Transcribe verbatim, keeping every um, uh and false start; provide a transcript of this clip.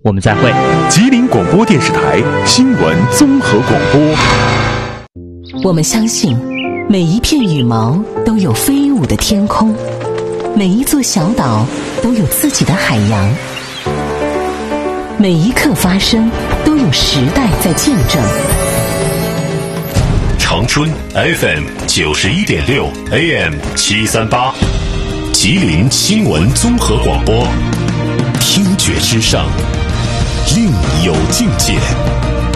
我们再会。 吉林广播电视台新闻综合广播。 我们相信，每一片羽毛都有飞舞的天空，每一座小岛都有自己的海洋，每一刻发生都有时代在见证。 长春 F M 九十一点六 A M 七三八，吉林新闻综合广播，听觉之上，另有境界。